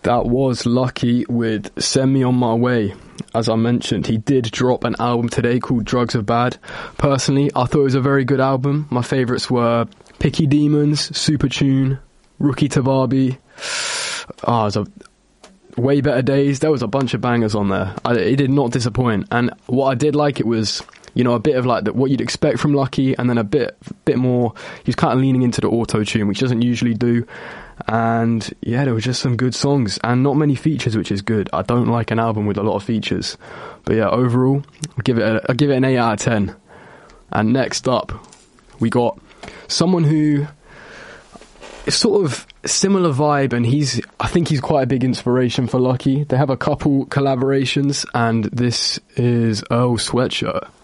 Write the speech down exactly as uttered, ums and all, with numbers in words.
That was Lucky with Send Me On My Way. As I mentioned, he did drop an album today called Drugs Are Bad. Personally, I thought it was a very good album. My favourites were Picky Demons, Super Tune, Rookie to Barbie. Ah, oh, it was a Way Better Days. There was a bunch of bangers on there. I, it did not disappoint. And what I did like, it was, you know, a bit of like the, what you'd expect from Lucky, and then a bit bit more, he was kind of leaning into the auto-tune, which doesn't usually do. And yeah, there were just some good songs and not many features, which is good. I don't like an album with a lot of features, but yeah, overall I'll give it a, I'll give it an eight out of ten. And next up we got someone who is sort of similar vibe, and he's I think he's quite a big inspiration for Lucky. They have a couple collaborations, and this is Earl Sweatshirt.